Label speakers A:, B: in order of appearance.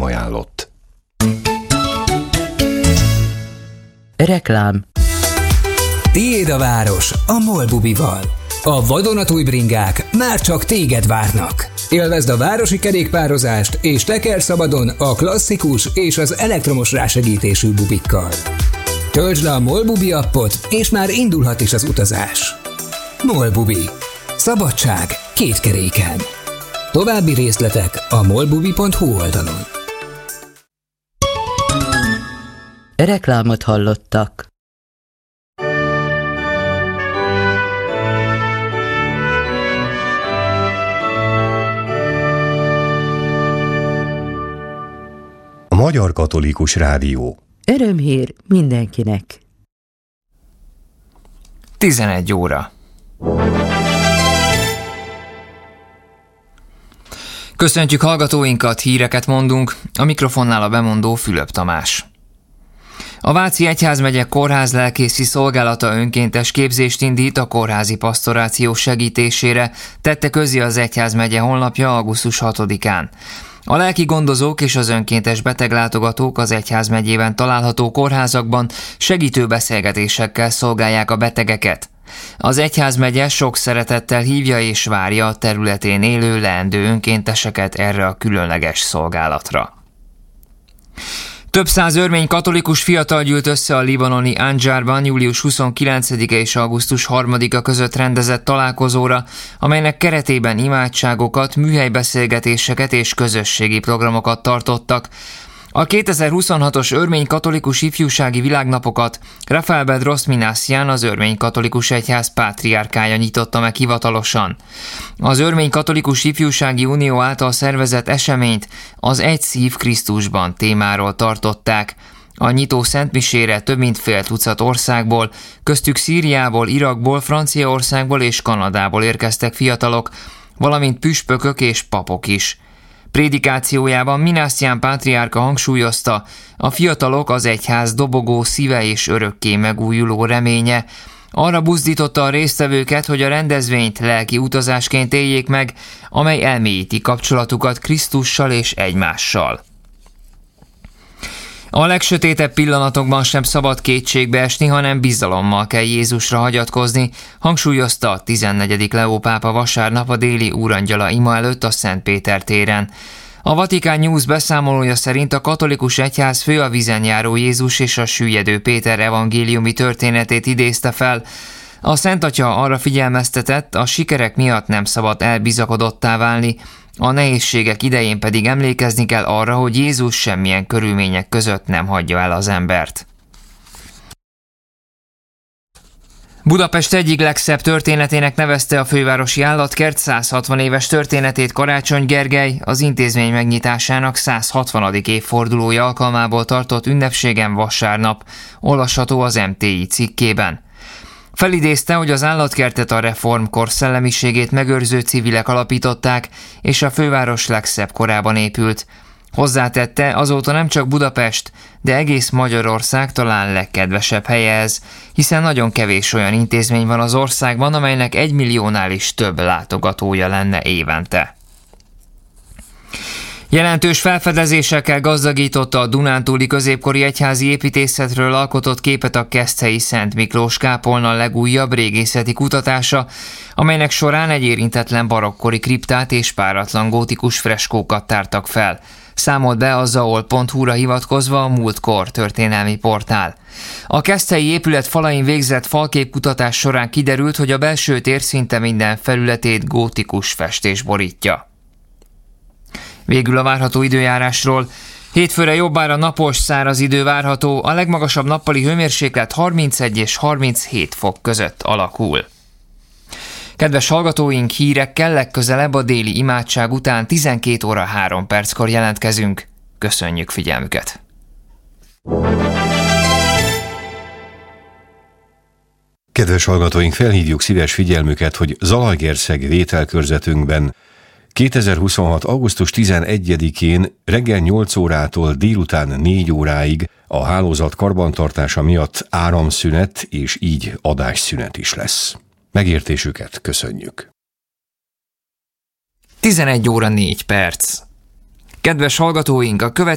A: ajánlott.
B: Reklám.
C: Tiéd a város a MOL Bubival. A vadonatúj bringák már csak téged várnak. Élvezd a városi kerékpározást és teker szabadon a klasszikus és az elektromos rásegítésű bubikkal. Töltsd le a MOL Bubi appot, és már indulhat is az utazás. MOL Bubi. Szabadság két keréken. További részletek a molbubi.hu oldalon.
B: Reklámot hallottak.
A: A Magyar Katolikus Rádió.
B: Örömhír mindenkinek.
D: 11 óra. Köszöntjük hallgatóinkat, híreket mondunk, a mikrofonnál a bemondó Fülöp Tamás. A Váci Egyházmegye Kórház lelkészi szolgálata önkéntes képzést indít a kórházi pasztoráció segítésére, tette közzé az Egyházmegye honlapja augusztus 6-án. A lelki gondozók és az önkéntes beteglátogatók az Egyházmegyében található kórházakban segítő beszélgetésekkel szolgálják a betegeket. Az Egyházmegye sok szeretettel hívja és várja a területén élő leendő önkénteseket erre a különleges szolgálatra. Több száz örmény katolikus fiatal gyűlt össze a libanoni Anjarban július 29-e és augusztus 3-a között rendezett találkozóra, amelynek keretében imádságokat, műhelybeszélgetéseket és közösségi programokat tartottak. A 2026-os örmény katolikus ifjúsági világnapokat Rafael Bedros Minassian, az Örmény Katolikus Egyház pátriárkája nyitotta meg hivatalosan. Az Örmény Katolikus Ifjúsági Unió által szervezett eseményt az Egy szív Krisztusban témáról tartották. A nyitó szentmisére több mint fél tucat országból, köztük Szíriából, Irakból, Franciaországból és Kanadából érkeztek fiatalok, valamint püspökök és papok is. Prédikációjában Minassian pátriárka hangsúlyozta, a fiatalok az egyház dobogó szíve és örökké megújuló reménye. Arra buzdította a résztvevőket, hogy a rendezvényt lelki utazásként éljék meg, amely elmélyíti kapcsolatukat Krisztussal és egymással. A legsötétebb pillanatokban sem szabad kétségbe esni, hanem bizalommal kell Jézusra hagyatkozni, hangsúlyozta a 14. Leó pápa vasárnap a déli úrangyala ima előtt a Szent Péter téren. A Vatikán News beszámolója szerint a katolikus egyház fő a vízen járó Jézus és a süllyedő Péter evangéliumi történetét idézte fel. A Szent Atya arra figyelmeztetett, a sikerek miatt nem szabad elbizakodottá válni, a nehézségek idején pedig emlékezni kell arra, hogy Jézus semmilyen körülmények között nem hagyja el az embert. Budapest egyik legszebb történetének nevezte a fővárosi állatkert 160 éves történetét Karácsony Gergely, az intézmény megnyitásának 160. évfordulója alkalmából tartott ünnepségen vasárnap, olvasható az MTI cikkében. Felidézte, hogy az állatkertet a reformkor szellemiségét megőrző civilek alapították, és a főváros legszebb korában épült. Hozzátette, azóta nem csak Budapest, de egész Magyarország talán legkedvesebb helye ez, hiszen nagyon kevés olyan intézmény van az országban, amelynek 1 milliónál is több látogatója lenne évente. Jelentős felfedezésekkel gazdagította a dunántúli középkori egyházi építészetről alkotott képet a keszthelyi Szent Miklós kápolna legújabb régészeti kutatása, amelynek során egy érintetlen barokkori kriptát és páratlan gótikus freskókat tártak fel. Számolt be a zaol.hu-ra hivatkozva a Múltkor történelmi portál. A keszthelyi épület falain végzett falképkutatás során kiderült, hogy a belső tér szinte minden felületét gótikus festés borítja. Végül a várható időjárásról. Hétfőre jobbára napos, száraz idő várható, a legmagasabb nappali hőmérséklet 31 és 37 fok között alakul. Kedves hallgatóink, hírekkel legközelebb a déli imádság után 12 óra 3 perckor jelentkezünk. Köszönjük figyelmüket!
A: Kedves hallgatóink, felhívjuk szíves figyelmüket, hogy Zalaegerszeg vételkörzetünkben 2026. augusztus 11-én reggel 8 órától délután 4 óráig a hálózat karbantartása miatt áramszünet és így adásszünet is lesz. Megértésüket köszönjük.
D: 11 óra 4 perc. Kedves hallgatóink, a